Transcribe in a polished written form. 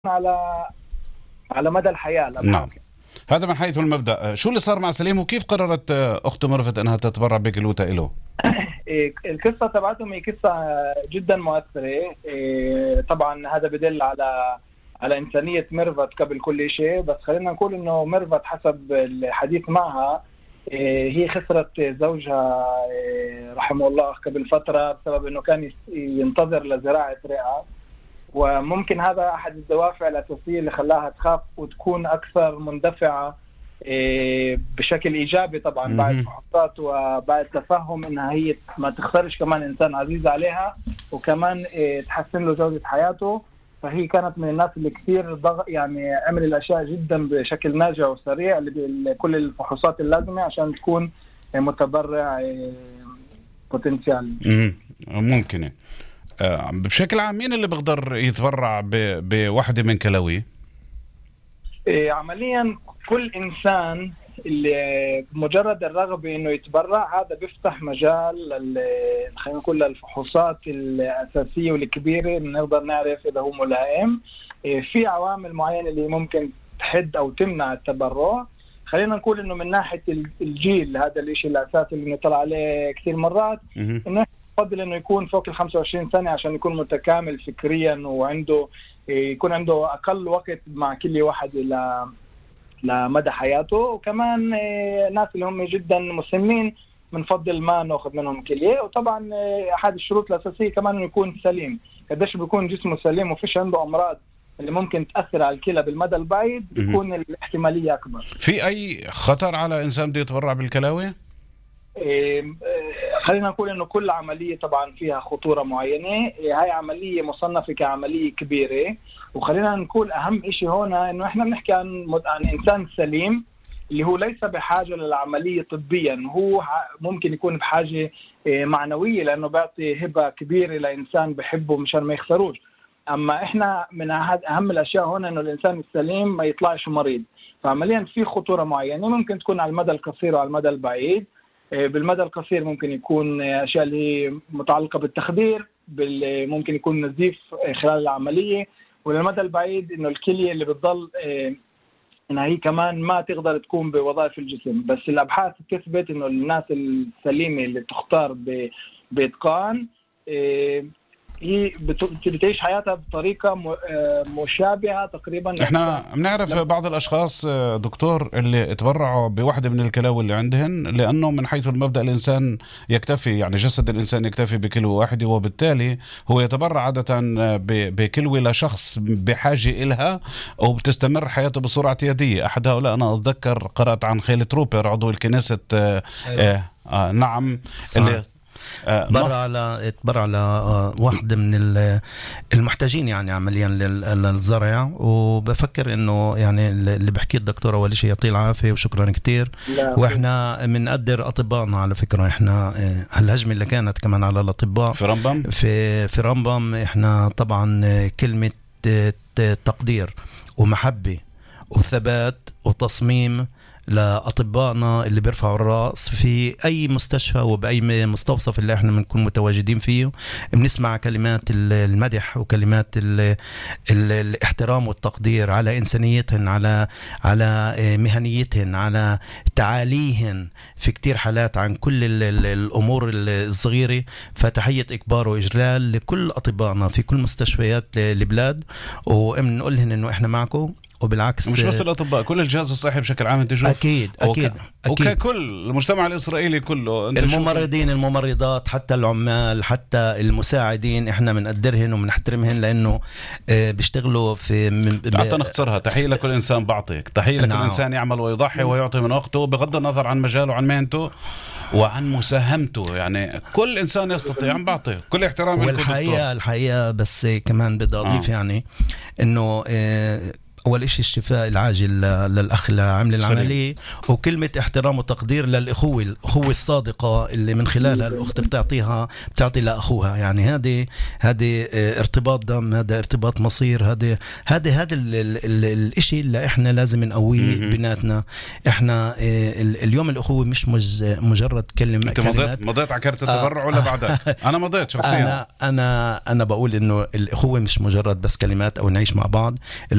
على مدى الحياة. نعم، هذا من حيث المبدأ. شو اللي صار مع سليم وكيف قررت أخته ميرفت أنها تتبرع بكلوتها له؟ القصة تبعتهم هي قصة جدا مؤثرة. طبعا هذا بدل على إنسانية ميرفت قبل كل شيء، بس خلينا نقول إنه ميرفت حسب الحديث معها هي خسرت زوجها رحمه الله قبل فترة بسبب إنه كان ينتظر لزراعة رئة، وممكن هذا أحد الدوافع الأساسية اللي خلاها تخاف وتكون أكثر مندفعة بشكل إيجابي طبعا بعد فحوصات وبعد تفهم إنها هي ما تخسرش كمان إنسان عزيز عليها وكمان تحسن له جودة حياته. فهي كانت من الناس اللي كثير يعني عمل الأشياء جدا بشكل ناجع وسريع لكل الفحوصات اللازمة عشان تكون متبرع بوتنسيال. ممكن. بشكل عام مين اللي بيقدر يتبرع بواحدة من كلاوي؟ عمليا كل إنسان اللي مجرد الرغبة إنه يتبرع هذا بيفتح مجال خلينا نقول الفحوصات الأساسية والكبيرة نقدر نعرف إذا هو ملائم. في عوامل معينة اللي ممكن تحد أو تمنع التبرع. خلينا نقول إنه من ناحية الجيل هذا الإشي الأساسي اللي نطلع عليه كثير مرات إنه يفضل إنه يكون فوق 25 سنة عشان يكون متكامل فكريا وعنده يكون عنده أقل وقت مع كل واحد لمدى حياته. وكمان ناس اللي هم جدا مسنين بنفضل ما ناخذ منهم كلية. وطبعا أحد الشروط الأساسية كمان إنه يكون سليم. قديش بيكون جسمه سليم وفيش عنده أمراض اللي ممكن تأثر على الكلى بالمدى البعيد بيكون الاحتمالية أكبر. في أي خطر على إنسان بده يتبرع بالكلاوي؟ خلينا نقول إنه كل عملية طبعا فيها خطورة معينة. هاي عملية مصنفة كعملية كبيرة. وخلينا نقول أهم إشي هنا إنه إحنا بنحكي عن إنسان سليم اللي هو ليس بحاجة للعملية طبيا، هو ممكن يكون بحاجة معنوية لأنه بيعطي هبة كبيرة لإنسان بحبه مشان ما يخسروش. أما إحنا من أهم الأشياء هنا إنه الإنسان السليم ما يطلعش مريض. فعمليا في خطورة معينة ممكن تكون على المدى القصير وعلى المدى البعيد. بالمدى القصير ممكن يكون أشياء اللي متعلقة بالتخدير، ممكن يكون نزيف خلال العملية. وللمدى البعيد إنه الكلية اللي بتضل إنها هي كمان ما تقدر تكون بوظائف الجسم. بس الأبحاث تثبت إنه الناس السليمة اللي تختار بإتقان هي بتعيش حياتها بطريقة مشابهة تقريبا. احنا بنعرف بعض الاشخاص دكتور اللي اتبرعوا بواحدة من الكلاوي اللي عندهن لانه من حيث المبدأ الانسان يكتفي، يعني جسد الانسان يكتفي بكلوة واحدة، وبالتالي هو يتبرع عادة بكلوة لشخص بحاجة إلها وبتستمر حياته بصورة اعتيادية. احد هؤلاء انا اتذكر قرأت عن خيل تروبر عضو الكنيسة. نعم اللي اتبرع على واحدة من المحتاجين يعني عمليا للزرع. وبفكر انه يعني اللي بحكي الدكتورة اول شيء يعطيه العافية وشكرا كتير. واحنا بنقدر اطبائنا على فكرة. احنا هالهجمة اللي كانت كمان على الاطباء في رمبم احنا طبعا كلمة تقدير ومحبة وثبات وتصميم لأطبائنا اللي بيرفعوا الرأس في أي مستشفى وبأي مستوصف اللي احنا بنكون متواجدين فيه. بنسمع كلمات المدح وكلمات الاحترام والتقدير على إنسانيتهن، على مهنيتهن، على تعاليهن في كتير حالات عن كل الأمور الصغيرة. فتحية إكبار وإجلال لكل أطبائنا في كل مستشفيات البلاد، وبنقولهن إنه احنا معكم. وبالعكس مش بس الأطباء، كل الجهاز الصحي بشكل عام. انت شوف أكيد وكل المجتمع الإسرائيلي كله، الممرضين الممرضات حتى العمال حتى المساعدين احنا بنقدرهن وبنحترمهن لأنه بيشتغلوا في حتى نختصرها. تحية لكل إنسان بعطيك، تحية لكل إنسان يعمل ويضحي ويعطي من وقته بغض النظر عن مجاله وعن مهنته وعن مساهمته. يعني كل إنسان يستطيع أن بعطيه كل احترام. والحقيقة بس كمان بدي أضيف يعني إنه أول إشي الشفاء العاجل للأخ اللي عمل العملية، وكلمة احترام وتقدير للأخوة الصادقة اللي من خلالها الأخت بتعطي لأخوها. يعني هذه ارتباط دم، هذا ارتباط مصير، هذا الإشي اللي إحنا لازم نقويه بيناتنا. إحنا اليوم الأخوة مش مجرد كلمات. مضيت على كارت التبرع ولا بعدها؟ أنا مضيت شخصيا. أنا بقول إنه الأخوة مش مجرد بس كلمات أو نعيش مع بعض.